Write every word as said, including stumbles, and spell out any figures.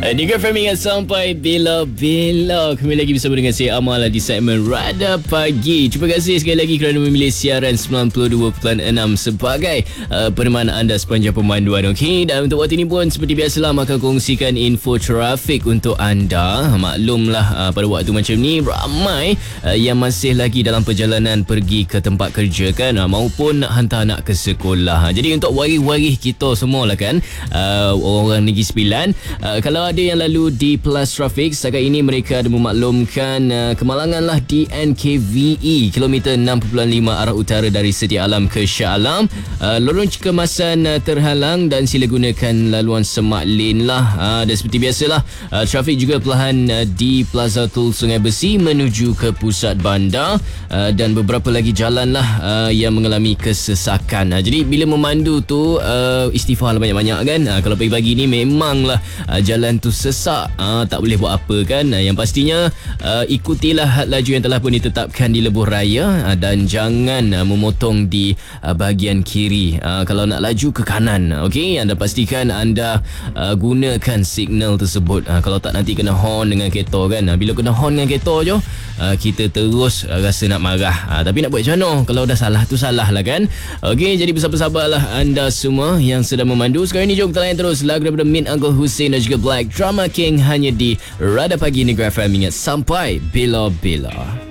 Di Grafam ingat sampai bila-bila. Kembali lagi bersama dengan saya Amal di segmen Rada Pagi. Terima kasih sekali lagi kerana memilih siaran sembilan puluh dua perpuluhan enam sebagai uh, peneman anda sepanjang pemanduan. Okey, dan untuk waktu ini pun seperti biasalah akan kongsikan info trafik untuk anda. Maklumlah uh, pada waktu macam ni ramai uh, yang masih lagi dalam perjalanan pergi ke tempat kerja kan, uh, maupun nak hantar anak ke sekolah. Jadi untuk waris-waris kita semua lah kan, uh, orang Negeri Sembilan, uh, kalau ada yang lalu di Plus Traffic, setakat ini mereka ada memaklumkan uh, kemalangan lah di N K V E kilometer enam perpuluhan lima arah utara dari Setia Alam ke Shah Alam. Uh, lorong kemasan uh, terhalang dan sila gunakan laluan Semak Lane lah. Uh, dan seperti biasalah, uh, trafik juga perlahan uh, di Plaza Tol Sungai Besi menuju ke pusat bandar, uh, dan beberapa lagi jalan lah uh, yang mengalami kesesakan. Uh, jadi bila memandu tu uh, istighfar lah banyak-banyak kan. Uh, kalau pagi-pagi ni memanglah uh, jalan tu sesak, uh, tak boleh buat apa kan. Uh, yang pastinya uh, ikutilah had laju yang telah pun ditetapkan di lebuh raya, uh, dan jangan uh, memotong di uh, bahagian kiri uh, kalau nak laju ke kanan. Okey, anda pastikan anda uh, gunakan signal tersebut. Uh, kalau tak nanti kena horn dengan kereta kan. Uh, bila kena horn dengan kereta je, uh, kita terus uh, rasa nak marah. Uh, tapi nak buat macam mana? Kalau dah salah tu salah lah kan. Okey, jadi bersabar-sabarlah anda semua yang sedang memandu. Sekarang ni jom kita layan terus lagu daripada Min Uncle Hussein dan juga Black Drama King hanya di Rada Pagi Negeri F M. Ingat sampai bila-bila.